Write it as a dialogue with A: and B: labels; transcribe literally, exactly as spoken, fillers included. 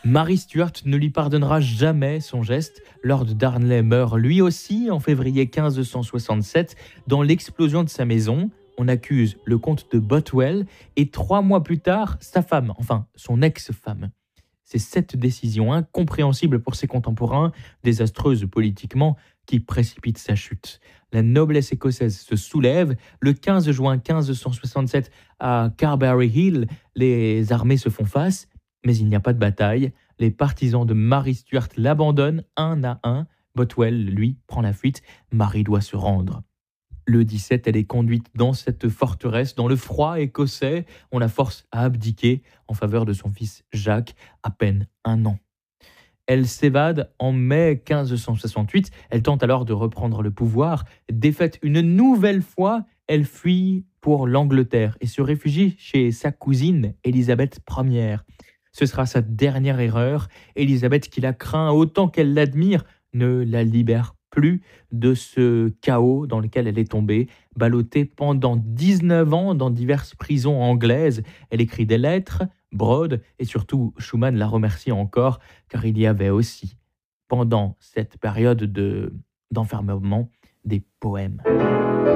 A: Mary Stuart ne lui pardonnera jamais son geste. Lord Darnley meurt lui aussi en février quinze cent soixante-sept dans l'explosion de sa maison. On accuse le comte de Bothwell et trois mois plus tard, sa femme, enfin son ex-femme. C'est cette décision incompréhensible pour ses contemporains, désastreuse politiquement, qui précipite sa chute. La noblesse écossaise se soulève. Le quinze juin quinze cent soixante-sept, à Carberry Hill, les armées se font face. Mais il n'y a pas de bataille. Les partisans de Mary Stuart l'abandonnent un à un. Bothwell, lui, prend la fuite. Mary doit se rendre. Le dix-sept, elle est conduite dans cette forteresse, dans le froid écossais. On la force à abdiquer en faveur de son fils Jacques, à peine un an. Elle s'évade en mai quinze cent soixante-huit. Elle tente alors de reprendre le pouvoir. Défaite une nouvelle fois, elle fuit pour l'Angleterre et se réfugie chez sa cousine Élisabeth Première. Ce sera sa dernière erreur. Élisabeth, qui la craint autant qu'elle l'admire, ne la libère plus de ce chaos dans lequel elle est tombée. Ballottée pendant dix-neuf ans dans diverses prisons anglaises, elle écrit des lettres, brode, et surtout Schumann la remercie encore, car il y avait aussi, pendant cette période de, d'enfermement, des poèmes.